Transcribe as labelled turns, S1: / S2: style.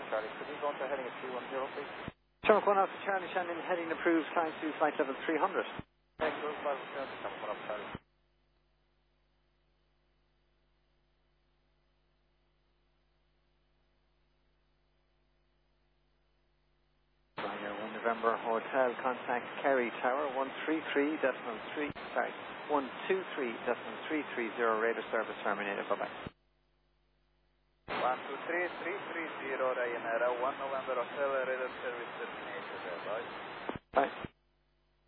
S1: Charlie. Could you go into heading at 310, please?
S2: Sure, 1 Alpha Charlie, Shannon, heading approved, climb to flight level 300.
S1: Thanks, Group 5 Shannon, 1 Alpha Charlie.
S2: Ryanair 1 November Hotel, contact Kerry Tower, 133.3, sorry, 123.330, radar service terminated, bye-bye.
S1: 123.330 Ryanair 1 November Hotel, radar service terminated, bye.
S2: Bye.